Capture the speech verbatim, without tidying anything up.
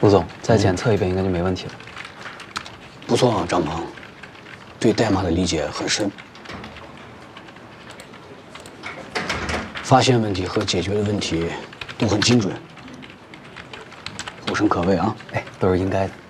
陆总，再检测一遍应该就没问题了。 不错啊，张鹏，对代码的理解很深，发现问题和解决的问题都很精准，后生可畏啊！ 哎，都是应该的。